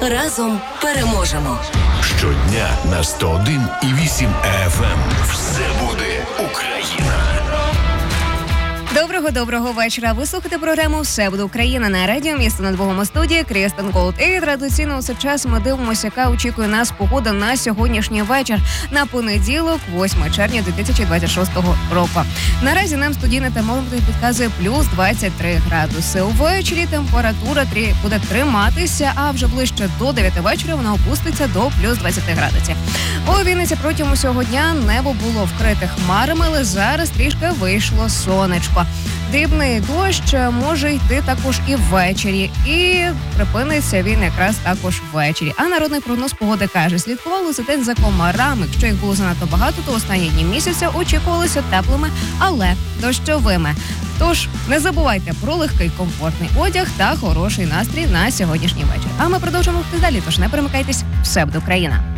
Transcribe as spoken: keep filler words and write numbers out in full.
Разом переможемо. Щодня на сто один і вісім еф ем. Все буде Україна. Доброго-доброго вечора. Ви слухаєте програму «Все буде Україна» на радіо «Місто над Богом» у студії Крістен Голд. І традиційно у цей час ми дивимося, яка очікує нас погода на сьогоднішній вечір, на понеділок, восьме червня дві тисячі двадцять шостого року. Наразі нам студійний термометр підказує плюс двадцять три градуси. Увечері температура буде триматися, а вже ближче до дев'яти вечора вона опуститься до плюс двадцять градусів. У Вінниці протягом усього дня небо було вкрите хмарами, але зараз трішки вийшло сонечко. Дрібний дощ може йти також і ввечері, і припиниться він якраз також ввечері. А народний прогноз погоди каже, слідкували за день за комарами. Якщо їх було занадто багато, то останні дні місяця очікувалися теплими, але дощовими. Тож не забувайте про легкий комфортний одяг та хороший настрій на сьогоднішній вечір. А ми продовжимо далі, тож не перемикайтесь, все буде Україна.